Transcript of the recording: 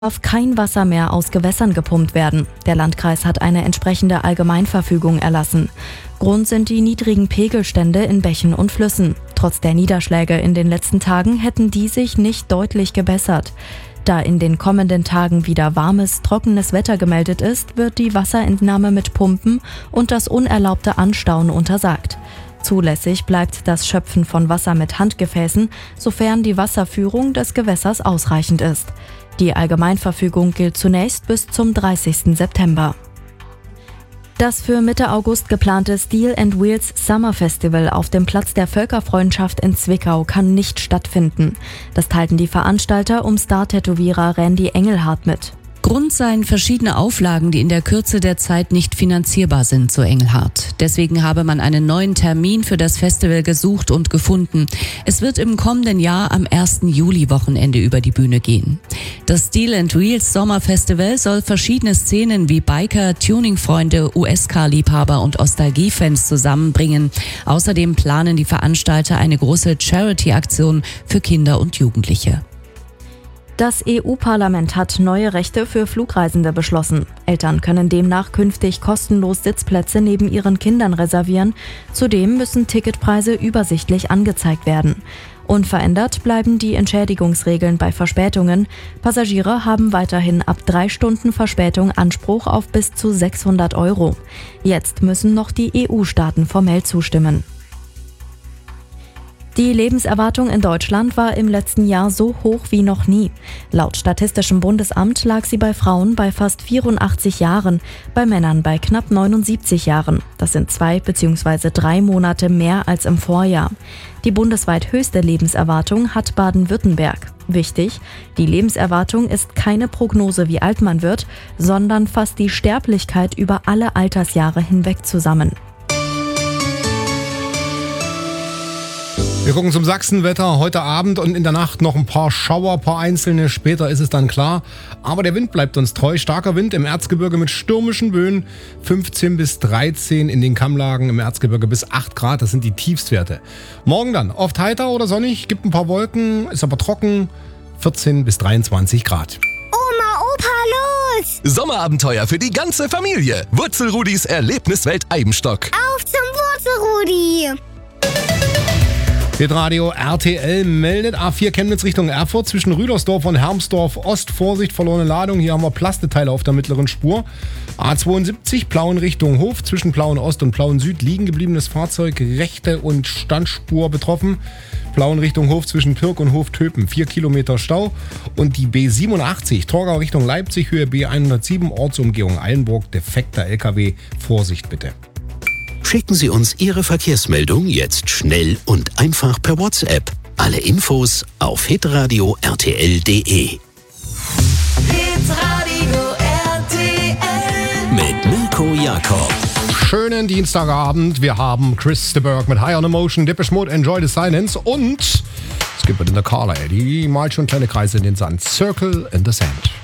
Darf kein Wasser mehr aus Gewässern gepumpt werden. Der Landkreis hat eine entsprechende Allgemeinverfügung erlassen. Grund sind die niedrigen Pegelstände in Bächen und Flüssen. Trotz der Niederschläge in den letzten Tagen hätten die sich nicht deutlich gebessert. Da in den kommenden Tagen wieder warmes, trockenes Wetter gemeldet ist, wird die Wasserentnahme mit Pumpen und das unerlaubte Anstauen untersagt. Zulässig bleibt das Schöpfen von Wasser mit Handgefäßen, sofern die Wasserführung des Gewässers ausreichend ist. Die Allgemeinverfügung gilt zunächst bis zum 30. September. Das für Mitte August geplante Steel & Wheels Summer Festival auf dem Platz der Völkerfreundschaft in Zwickau kann nicht stattfinden. Das teilten die Veranstalter um Star-Tätowierer Randy Engelhardt mit. Grund seien verschiedene Auflagen, die in der Kürze der Zeit nicht finanzierbar sind, so Engelhardt. Deswegen habe man einen neuen Termin für das Festival gesucht und gefunden. Es wird im kommenden Jahr am 1. Juli-Wochenende über die Bühne gehen. Das Steel & Wheels Sommerfestival soll verschiedene Szenen wie Biker, Tuningfreunde, US-Car-Liebhaber und Nostalgie-Fans zusammenbringen. Außerdem planen die Veranstalter eine große Charity-Aktion für Kinder und Jugendliche. Das EU-Parlament hat neue Rechte für Flugreisende beschlossen. Eltern können demnach künftig kostenlos Sitzplätze neben ihren Kindern reservieren. Zudem müssen Ticketpreise übersichtlich angezeigt werden. Unverändert bleiben die Entschädigungsregeln bei Verspätungen. Passagiere haben weiterhin ab 3 Stunden Verspätung Anspruch auf bis zu 600 €. Jetzt müssen noch die EU-Staaten formell zustimmen. Die Lebenserwartung in Deutschland war im letzten Jahr so hoch wie noch nie. Laut Statistischem Bundesamt lag sie bei Frauen bei fast 84 Jahren, bei Männern bei knapp 79 Jahren. Das sind 2 bzw. 3 Monate mehr als im Vorjahr. Die bundesweit höchste Lebenserwartung hat Baden-Württemberg. Wichtig, die Lebenserwartung ist keine Prognose, wie alt man wird, sondern fasst die Sterblichkeit über alle Altersjahre hinweg zusammen. Wir gucken zum Sachsenwetter. Heute Abend und in der Nacht noch ein paar Schauer, paar einzelne. Später ist es dann klar. Aber der Wind bleibt uns treu. Starker Wind im Erzgebirge mit stürmischen Böen. 15 bis 13 in den Kammlagen, im Erzgebirge bis 8 Grad. Das sind die Tiefstwerte. Morgen dann oft heiter oder sonnig, gibt ein paar Wolken, ist aber trocken. 14 bis 23 Grad. Oma, Opa, los! Sommerabenteuer für die ganze Familie. Wurzelrudis Erlebniswelt Eibenstock. Auf zum Wurzelrudi! Radio RTL meldet A4 Chemnitz Richtung Erfurt zwischen Rüdersdorf und Hermsdorf Ost. Vorsicht, verlorene Ladung. Hier haben wir Plasteteile auf der mittleren Spur. A72 Plauen Richtung Hof. Zwischen Plauen Ost und Plauen Süd liegen gebliebenes Fahrzeug. Rechte und Standspur betroffen. Plauen Richtung Hof zwischen Pirk und Hof-Töpen. 4 Kilometer Stau. Und die B87 Torgau Richtung Leipzig, Höhe B107, Ortsumgehung Eilenburg. Defekter LKW. Vorsicht bitte. Schicken Sie uns Ihre Verkehrsmeldung jetzt schnell und einfach per WhatsApp. Alle Infos auf hitradio rtl.de. Hitradio RTL Mit Mirko Jakob. Schönen Dienstagabend. Wir haben Chris de Burgh mit High on Emotion, Depeche Mode, Enjoy the Silence und Skipper in the Carla. Die malt schon kleine Kreise in den Sand. Circle in the Sand.